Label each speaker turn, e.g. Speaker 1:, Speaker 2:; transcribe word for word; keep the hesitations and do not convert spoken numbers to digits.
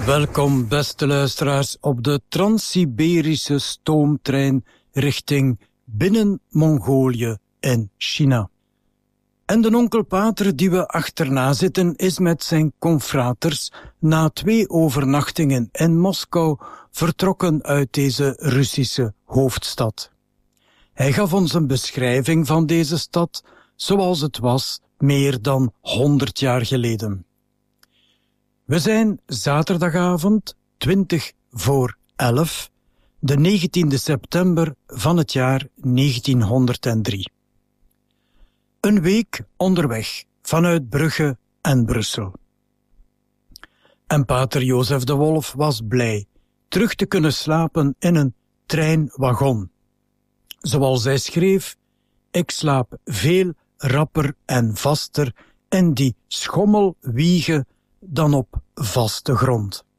Speaker 1: Welkom, beste luisteraars, op de Trans-Siberische stoomtrein richting binnen Mongolië en China. En de onkelpater die we achterna zitten is met zijn confraters na twee overnachtingen in Moskou vertrokken uit deze Russische hoofdstad. Hij gaf ons een beschrijving van deze stad zoals het was meer dan honderd jaar geleden. We zijn zaterdagavond, twintig voor elf, de negentiende september van het jaar negentienhonderddrie. Een week onderweg vanuit Brugge en Brussel. En pater Jozef de Wolf was blij terug te kunnen slapen in een treinwagon. Zoals hij schreef, ik slaap veel rapper en vaster in die schommelwiegen dan op vaste grond.